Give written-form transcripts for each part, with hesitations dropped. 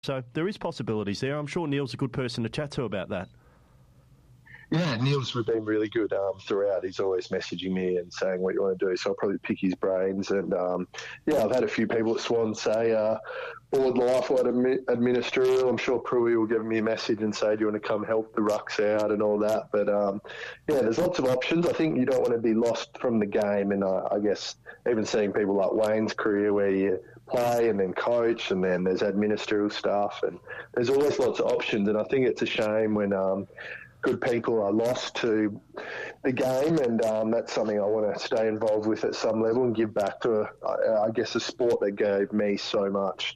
So there is possibilities there. I'm sure Neil's a good person to chat to about that. Yeah, Neil's been really good throughout. He's always messaging me and saying what you want to do, so I'll probably pick his brains. And, I've had a few people at Swan say, board life, what administrator. I'm sure Pruey will give me a message and say, do you want to come help the rucks out and all that? But, there's lots of options. I think you don't want to be lost from the game. And I guess even seeing people like Wayne's career where you play and then coach and then there's administrative stuff and there's always lots of options. And I think it's a shame when good people are lost to the game, and that's something I want to stay involved with at some level and give back to, a sport that gave me so much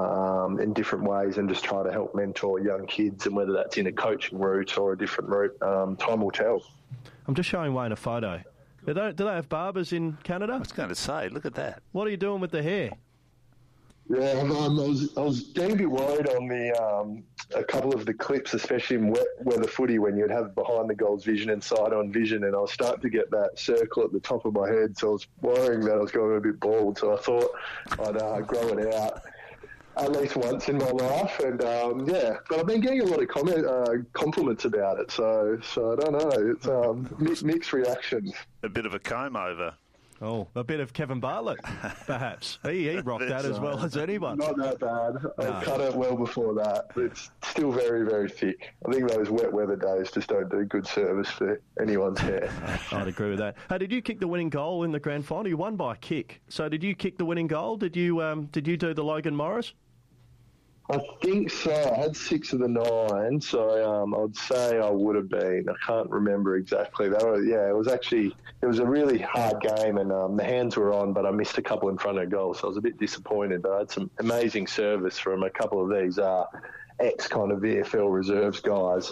in different ways, and just try to help mentor young kids, and whether that's in a coaching route or a different route, time will tell. I'm just showing Wayne a photo. Do they have barbers in Canada? I was going to say, look at that. What are you doing with the hair? Yeah, I was getting a bit worried on a couple of the clips, especially in wet weather footy, when you'd have behind the goals vision and side-on vision, and I was starting to get that circle at the top of my head, so I was worrying that I was going a bit bald, so I thought I'd grow it out at least once in my life, and but I've been getting a lot of compliments about it, so I don't know, it's mixed reactions. A bit of a comb-over. Oh, a bit of Kevin Bartlett, perhaps. He rocked that as well as anyone. Not that bad. I cut it well before that. It's still very, very thick. I think those wet weather days just don't do good service for anyone's hair. I'd agree with that. Hey, did you kick the winning goal in the grand final? You won by a kick. So did you kick the winning goal? Did you do the Logan Morris? I think so. I had 6 of the 9, so I'd say I would have been. I can't remember exactly. It was a really hard game, and the hands were on, but I missed a couple in front of goal, so I was a bit disappointed. But I had some amazing service from a couple of these ex-kind of VFL reserves guys.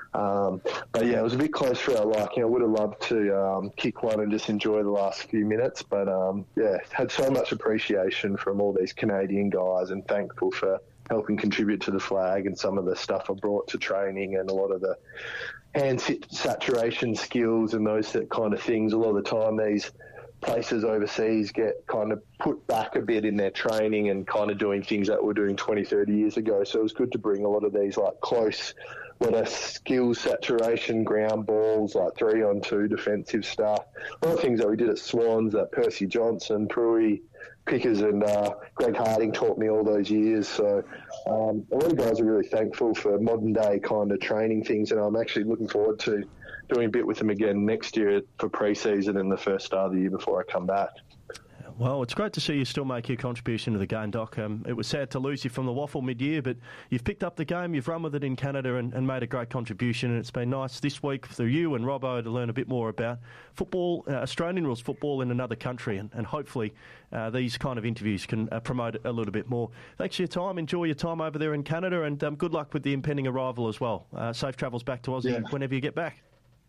But yeah, it was a bit close for our liking. I would have loved to kick one and just enjoy the last few minutes, but had so much appreciation from all these Canadian guys, and thankful for helping contribute to the flag and some of the stuff I brought to training, and a lot of the hand saturation skills and those kind of things. A lot of the time these places overseas get kind of put back a bit in their training and kind of doing things that we're doing 20, 30 years ago. So it was good to bring a lot of these like close, lot of skill saturation, ground balls, like 3-on-2 defensive stuff. A lot of things that we did at Swans, that Percy Johnson, Pruey, Pickers and Greg Harding taught me all those years. So a lot of guys are really thankful for modern day kind of training things, and I'm actually looking forward to doing a bit with them again next year for pre-season and the first start of the year before I come back. Well, it's great to see you still make your contribution to the game, Doc. It was sad to lose you from the waffle mid-year, but you've picked up the game, you've run with it in Canada and made a great contribution, and it's been nice this week for you and Robbo to learn a bit more about football, Australian rules football in another country, and hopefully these kind of interviews can promote it a little bit more. Thanks for your time. Enjoy your time over there in Canada, and good luck with the impending arrival as well. Safe travels back to Aussie whenever you get back.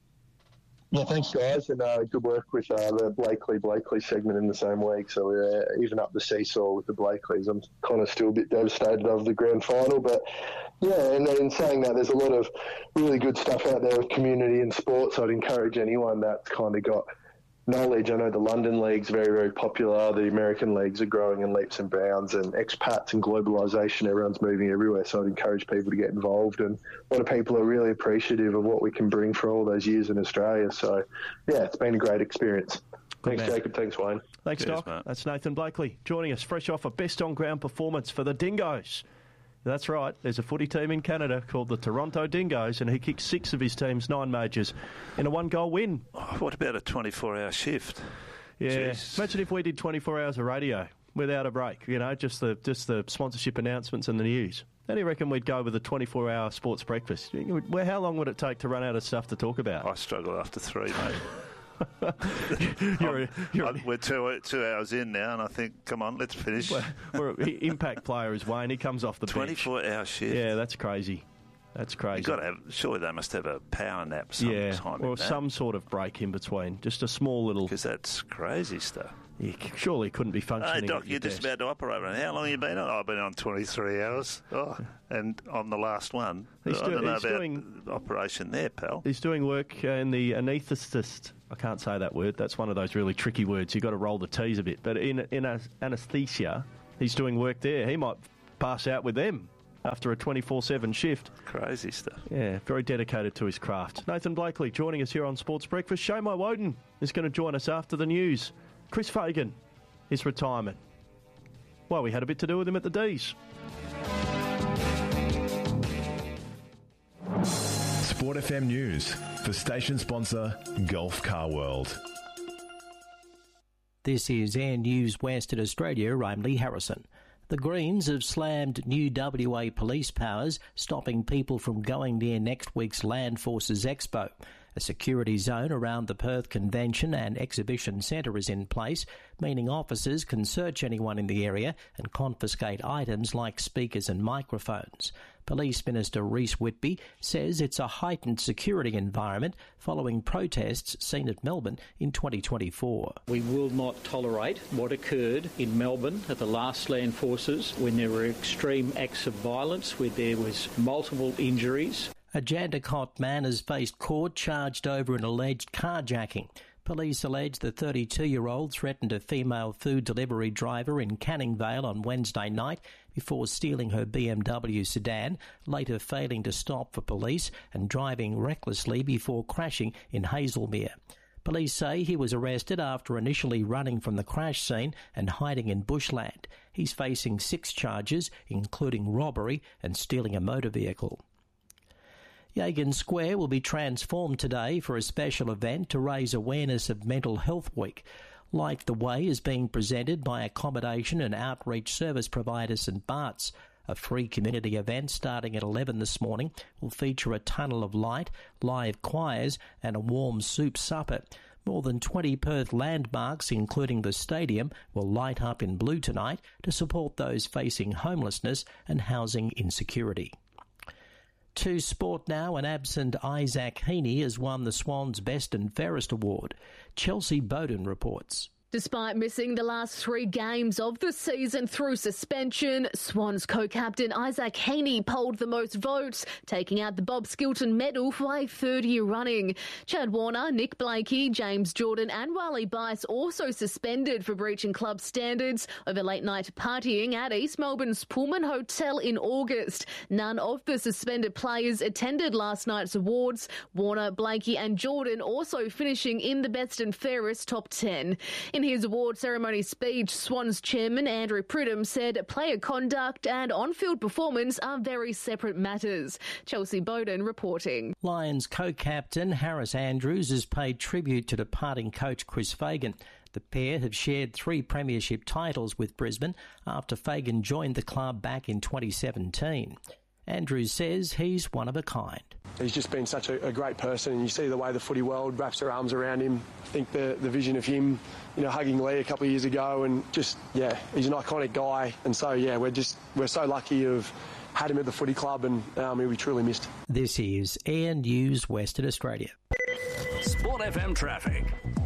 Yeah, thanks, guys, and good work with the Blakely segment in the same week. So we're even up the seesaw with the Blakeleys. I'm kind of still a bit devastated over the grand final, but yeah, and in saying that, there's a lot of really good stuff out there with community and sports. I'd encourage anyone that's kind of got knowledge. I know the London League's very, very popular. The American leagues are growing in leaps and bounds, and expats and globalisation, everyone's moving everywhere. So I'd encourage people to get involved, and a lot of people are really appreciative of what we can bring for all those years in Australia. So yeah, it's been a great experience. Thanks, Jacob. Thanks, Wayne. Thanks, Doc. Mate. That's Nathan Blakely joining us fresh off a best on-ground performance for the Dingoes. That's right, there's a footy team in Canada called the Toronto Dingoes, and he kicked 6 of his team's 9 majors in a 1-goal win. Oh, what about a 24-hour shift? Yeah, Jeez. Imagine if we did 24 hours of radio without a break, just the sponsorship announcements and the news. How do you reckon we'd go with a 24-hour sports breakfast? How long would it take to run out of stuff to talk about? I struggle after 3, mate. We're 2 hours in now, and I think, come on, let's finish. We're an impact player is Wayne. He comes off the 24-hour shift. Yeah, that's crazy. That's crazy. You've got to have, surely they must have a power nap sometime. Or some sort of break in between. Just a small little... Because that's crazy stuff. You surely couldn't be functioning. Hey, Doc, you're just about to operate on. How long have you been on? I've been on 23 hours. And I'm the last one. I don't know about the operation there, pal. He's doing work in the anaesthetist. I can't say that word. That's one of those really tricky words. You've got to roll the T's a bit. But in anaesthesia, he's doing work there. He might pass out with them. after a 24/7 shift. Crazy stuff. Yeah, very dedicated to his craft. Nathan Blakely joining us here on Sports Breakfast. Shomai Woden is going to join us after the news. Chris Fagan, his retirement. Well, we had a bit to do with him at the D's. Sport FM News for station sponsor Gulf Car World. This is Air News West in Australia. I'm Lee Harrison. The Greens have slammed new WA police powers, stopping people from going near next week's Land Forces Expo. A security zone around the Perth Convention and Exhibition Centre is in place, meaning officers can search anyone in the area and confiscate items like speakers and microphones. Police Minister Rhys Whitby says it's a heightened security environment following protests seen at Melbourne in 2024. We will not tolerate what occurred in Melbourne at the last Land Forces when there were extreme acts of violence, where there was multiple injuries. A Jandakot man has faced court charged over an alleged carjacking. Police allege the 32-year-old threatened a female food delivery driver in Canning Vale on Wednesday night before stealing her BMW sedan, later failing to stop for police and driving recklessly before crashing in Hazelmere. Police say he was arrested after initially running from the crash scene and hiding in bushland. He's facing 6 charges, including robbery and stealing a motor vehicle. Yagan Square will be transformed today for a special event to raise awareness of Mental Health Week. Light the Way is being presented by accommodation and outreach service provider St Bart's. A free community event starting at 11 this morning will feature a tunnel of light, live choirs and a warm soup supper. More than 20 Perth landmarks, including the stadium, will light up in blue tonight to support those facing homelessness and housing insecurity. To sport now, and absent Isaac Heaney has won the Swans Best and Fairest Award. Chelsea Bowden reports. Despite missing the last 3 games of the season through suspension, Swans co-captain Isaac Heaney polled the most votes, taking out the Bob Skilton medal for a 3rd year running. Chad Warner, Nick Blakey, James Jordan and Wally Bice also suspended for breaching club standards over late-night partying at East Melbourne's Pullman Hotel in August. None of the suspended players attended last night's awards, Warner, Blakey and Jordan also finishing in the Best and Fairest top 10. In his award ceremony speech, Swans chairman Andrew Pridham said player conduct and on-field performance are very separate matters. Chelsea Bowden reporting. Lions co-captain Harris Andrews has paid tribute to departing coach Chris Fagan. The pair have shared 3 premiership titles with Brisbane after Fagan joined the club back in 2017. Andrews says he's one of a kind. He's just been such a great person, and you see the way the footy world wraps their arms around him. I think the vision of him, hugging Lee a couple of years ago, and just, he's an iconic guy. And so, we're so lucky to have had him at the footy club, and he'll be truly missed. This is Air News Western Australia. Sport FM traffic.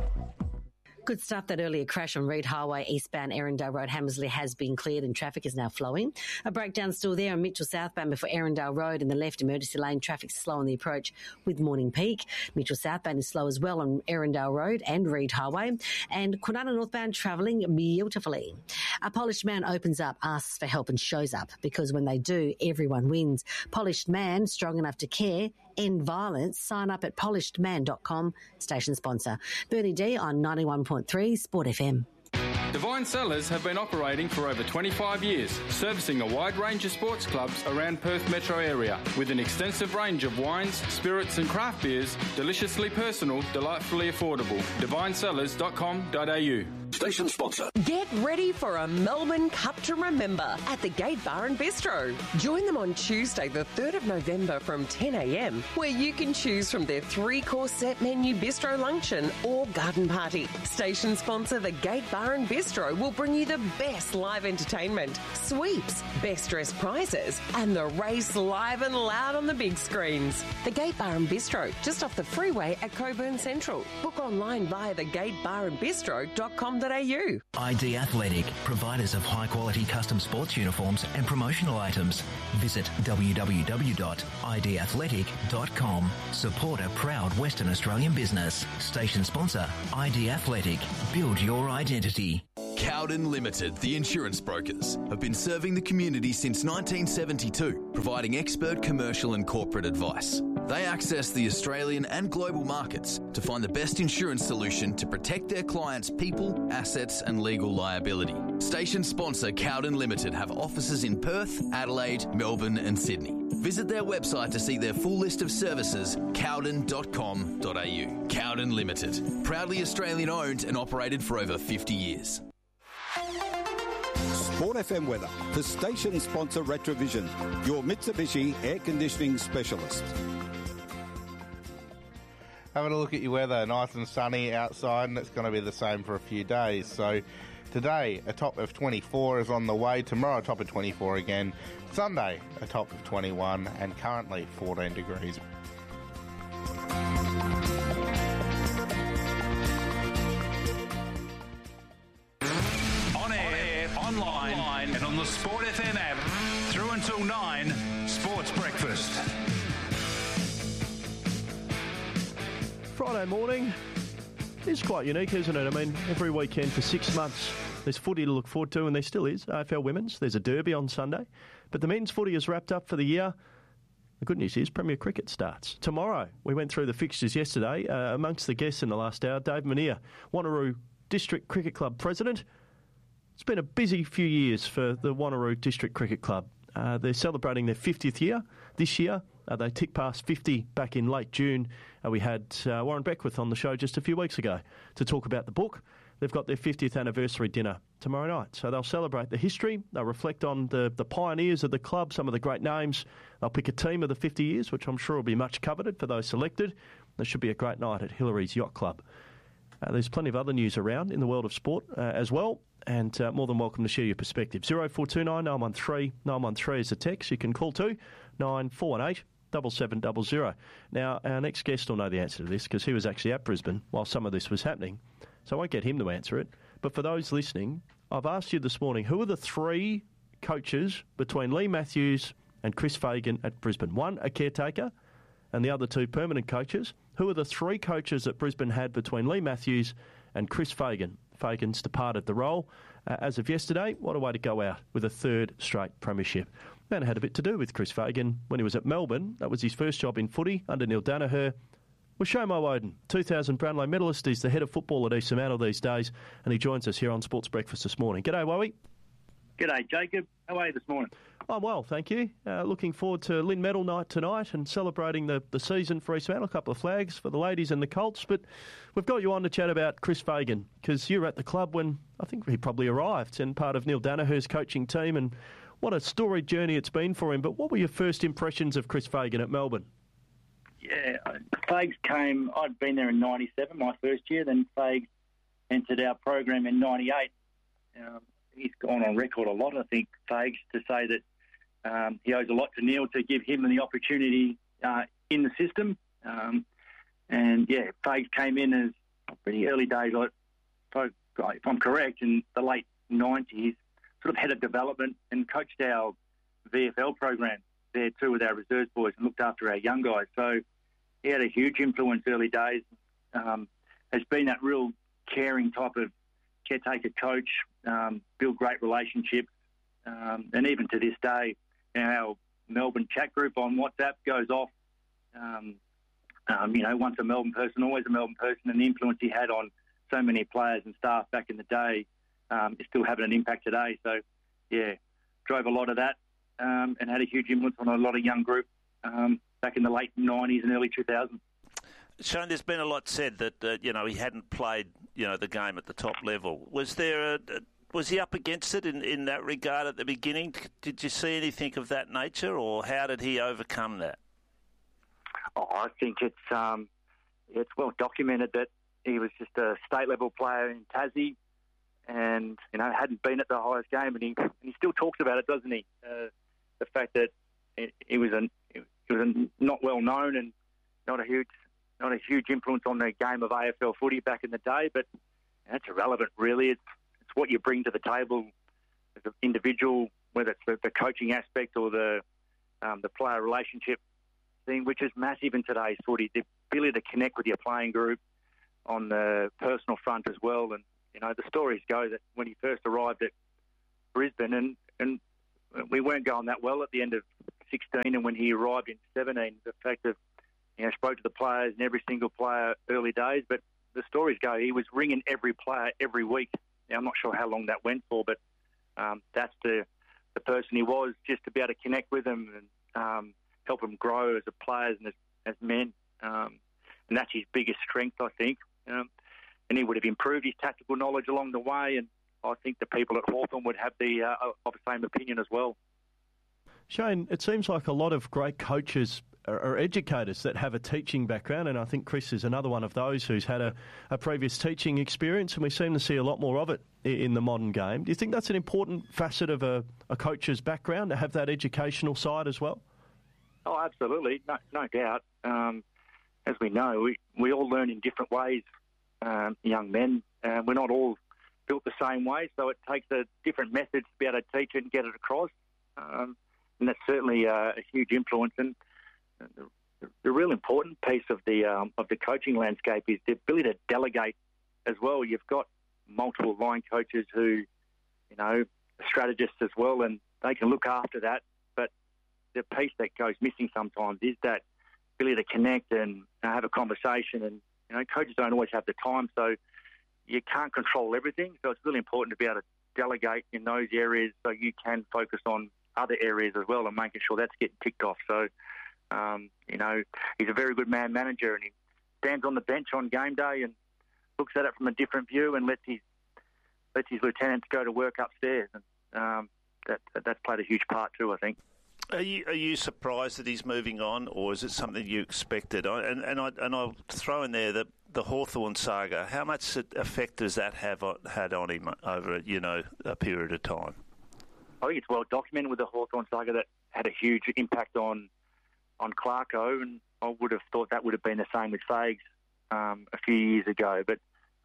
Good stuff. That earlier crash on Reid Highway, eastbound Erindale Road, Hamersley, has been cleared and traffic is now flowing. A breakdown still there on Mitchell southbound before Erindale Road in the left emergency lane. Traffic slow on the approach with morning peak. Mitchell southbound is slow as well on Erindale Road and Reid Highway. And Kwinana northbound travelling beautifully. A Polished Man opens up, asks for help and shows up, because when they do, everyone wins. Polished Man, strong enough to care. End violence. Sign up at polishedman.com. Station sponsor. Bernie D on 91.3 Sport FM. Divine Cellars have been operating for over 25 years, servicing a wide range of sports clubs around Perth metro area with an extensive range of wines, spirits and craft beers, deliciously personal, delightfully affordable. divinecellars.com.au. Station sponsor. Get ready for a Melbourne Cup to remember at the Gate Bar and Bistro. Join them on Tuesday the 3rd of November from 10 a.m, where you can choose from their 3-course set menu bistro luncheon or garden party. Station sponsor the Gate Bar and Bistro will bring you the best live entertainment, sweeps, best dressed prizes and the race live and loud on the big screens. The Gate Bar and Bistro, just off the freeway at Cockburn Central. Book online via thegatebarandbistro.com.au. ID Athletic, providers of high-quality custom sports uniforms and promotional items. Visit www.idathletic.com. Support a proud Western Australian business. Station sponsor, ID Athletic. Build your identity. Cowden Limited, the insurance brokers, have been serving the community since 1972, providing expert commercial and corporate advice. They access the Australian and global markets to find the best insurance solution to protect their clients' people, assets and legal liability. Station sponsor Cowden Limited have offices in Perth, Adelaide, Melbourne and Sydney. Visit their website to see their full list of services, cowden.com.au. Cowden Limited, proudly Australian owned and operated for over 50 years. Sport FM weather for station sponsor Retrovision, your Mitsubishi air conditioning specialist. Having a look at your weather, nice and sunny outside, and it's going to be the same for a few days. So today, a top of 24 is on the way. Tomorrow, a top of 24 again. Sunday, a top of 21, and currently 14 degrees. On air, online, and on the Sport FM app, through until 9, Sports Breakfast. Friday morning is quite unique, isn't it? I mean, every weekend for 6 months there's footy to look forward to, and there still is. AFL Women's, there's a derby on Sunday. But the men's footy is wrapped up for the year. The good news is Premier Cricket starts tomorrow. We went through the fixtures yesterday. Amongst the guests in the last hour, Dave Manier, Wanneroo District Cricket Club President. It's been a busy few years for the Wanneroo District Cricket Club. They're celebrating their 50th year this year. They ticked past 50 back in late June. We had Warren Beckwith on the show just a few weeks ago to talk about the book. They've got their 50th anniversary dinner tomorrow night. So they'll celebrate the history. They'll reflect on the pioneers of the club, some of the great names. They'll pick a team of the 50 years, which I'm sure will be much coveted for those selected. There should be a great night at Hillary's Yacht Club. There's plenty of other news around in the world of sport as well, and more than welcome to share your perspective. 0429 913 913 is the text. You can call to 9418 7700. Now, our next guest will know the answer to this because he was actually at Brisbane while some of this was happening, so I won't get him to answer it. But for those listening, I've asked you this morning, who are the three coaches between Lee Matthews and Chris Fagan at Brisbane? One, a caretaker, and the other two permanent coaches. Who are the three coaches that Brisbane had between Lee Matthews and Chris Fagan? Fagan's departed the role. As of yesterday, what a way to go out with a third straight premiership. And it had a bit to do with Chris Fagan when he was at Melbourne. That was his first job in footy under Neil Danaher. Well, Shomo Woden, 2000 Brownlow medalist. He's the head of football at East Fremantle these days, and he joins us here on Sports Breakfast this morning. G'day, Wowie. G'day, Jacob. How are you this morning? I'm well, thank you. Looking forward to Lynn Medal night tonight and celebrating the season for East Fremantle. A couple of flags for the ladies and the Colts. But we've got you on to chat about Chris Fagan because you were at the club when I think he probably arrived and part of Neil Danaher's coaching team. And what a storied journey it's been for him. But what were your first impressions of Chris Fagan at Melbourne? Yeah, Fags came, I'd been there in 97, my first year. Then Fags entered our program in 98. He's gone on record a lot, I think, Fags, to say that he owes a lot to Neil to give him the opportunity in the system. And, yeah, Fags came in as pretty early days, if I'm correct, in the late 90s, sort of head of development and coached our VFL program there too with our reserves boys and looked after our young guys. So he had a huge influence early days. Has been that real caring type of caretaker coach, build great relationships. And even to this day, our Melbourne chat group on WhatsApp goes off. Once a Melbourne person, always a Melbourne person, and the influence he had on so many players and staff back in the day is still having an impact today. So, yeah, drove a lot of that and had a huge influence on a lot of young group back in the late 90s and early 2000s. Shane, there's been a lot said that he hadn't played the game at the top level. Was he up against it in that regard at the beginning? Did you see anything of that nature, or how did he overcome that? Oh, I think it's well documented that he was just a state level player in Tassie, and hadn't been at the highest game, and he still talks about it, doesn't he? The fact that he was not well known and not a huge influence on the game of AFL footy back in the day, but that's irrelevant, really. It's what you bring to the table as an individual, whether it's the coaching aspect or the player relationship thing, which is massive in today's footy. The ability to connect with your playing group on the personal front as well, and the stories go that when he first arrived at Brisbane, and we weren't going that well at the end of 16, and when he arrived in 17, the fact that spoke to the players and every single player early days, but the stories go he was ringing every player every week. Now, I'm not sure how long that went for, but that's the person he was, just to be able to connect with them and help them grow as a players and as men. And that's his biggest strength, I think. And he would have improved his tactical knowledge along the way, and I think the people at Hawthorn would have of the same opinion as well. Shane, it seems like a lot of great coaches are educators that have a teaching background, and I think Chris is another one of those who's had a previous teaching experience, and we seem to see a lot more of it in the modern game. Do you think that's an important facet of a coach's background, to have that educational side as well? Oh, absolutely. No doubt. As we know, we all learn in different ways, young men. We're not all built the same way, so it takes a different method to be able to teach it and get it across. And that's certainly a huge influence. And the real important piece of the coaching landscape is the ability to delegate as well. You've got multiple line coaches who, strategists as well, and they can look after that. But the piece that goes missing sometimes is that ability to connect and have a conversation. And coaches don't always have the time, so you can't control everything. So it's really important to be able to delegate in those areas so you can focus on other areas as well and making sure that's getting ticked off. So, he's a very good man manager, and he stands on the bench on game day and looks at it from a different view and lets his lieutenants go to work upstairs. And that's played a huge part too, I think. Are you surprised that he's moving on, or is it something you expected? And I'll throw in there the Hawthorn saga. How much effect does that have had on him over a period of time? I think it's well documented with the Hawthorn saga that had a huge impact on Clarko, and I would have thought that would have been the same with Fags a few years ago. But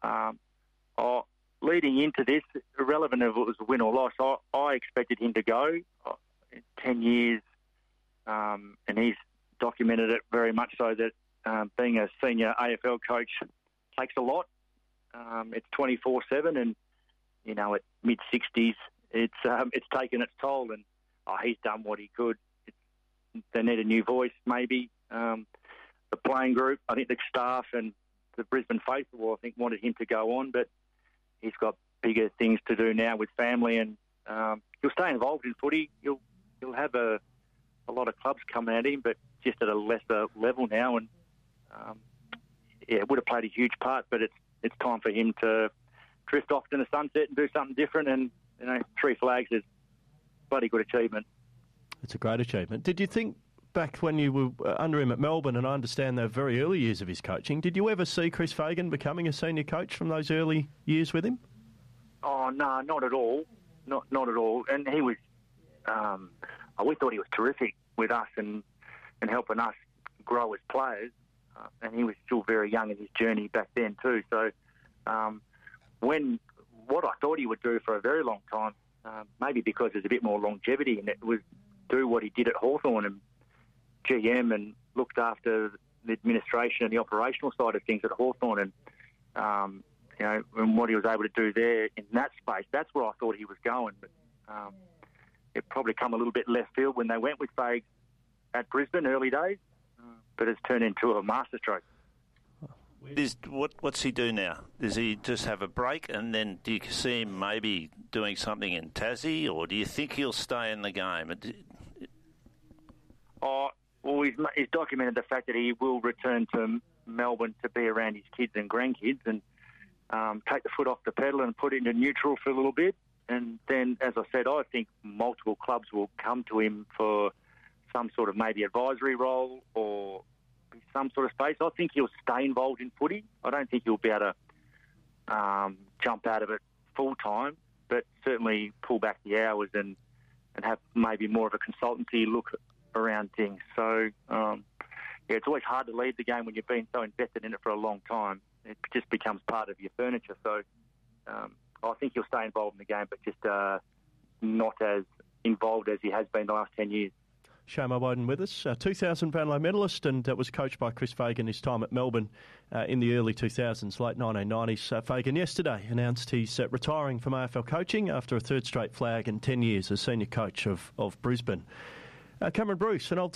leading into this, irrelevant if it was a win or loss, I expected him to go. 10 years, and he's documented it very much so that being a senior AFL coach takes a lot. It's 24/7, and at mid-60s, it's taken its toll, and he's done what he could. They need a new voice, maybe. The playing group, I think the staff and the Brisbane faithful, I think, wanted him to go on, but he's got bigger things to do now with family, and he'll stay involved in footy. He'll have a lot of clubs coming at him, but just at a lesser level now, and it would have played a huge part, but it's time for him to drift off in the sunset and do something different, and 3 flags is a bloody good achievement. It's a great achievement. Did you think back when you were under him at Melbourne, and I understand the very early years of his coaching, did you ever see Chris Fagan becoming a senior coach from those early years with him? Oh, no, not at all. Not at all. And he was, we thought he was terrific with us and helping us grow as players. And he was still very young in his journey back then too. So what I thought he would do for a very long time, maybe because there's a bit more longevity in it, was do what he did at Hawthorn and GM and looked after the administration and the operational side of things at Hawthorn, and and what he was able to do there in that space. That's where I thought he was going, but it probably come a little bit left field when they went with Fags at Brisbane early days, but it's turned into a masterstroke. What's he do now? Does he just have a break, and then do you see him maybe doing something in Tassie, or do you think he'll stay in the game? Well, he's documented the fact that he will return to Melbourne to be around his kids and grandkids and take the foot off the pedal and put it into neutral for a little bit. And then, as I said, I think multiple clubs will come to him for some sort of maybe advisory role or some sort of space. I think he'll stay involved in footy. I don't think he'll be able to jump out of it full time, but certainly pull back the hours and have maybe more of a consultancy look around things. So, it's always hard to leave the game when you've been so invested in it for a long time. It just becomes part of your furniture. So, I think he'll stay involved in the game, but just not as involved as he has been the last 10 years. Shamo Woden with us, 2000 Brownlow medalist, and was coached by Chris Fagan his time at Melbourne in the early 2000s, late 1990s. Fagan yesterday announced he's retiring from AFL coaching after a third straight flag and 10 years as senior coach of Brisbane. Cameron Bruce, an old